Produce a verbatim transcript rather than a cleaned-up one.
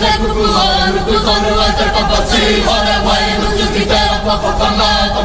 popular, do dono até para si, ora bem, não se quiser a pouco canal.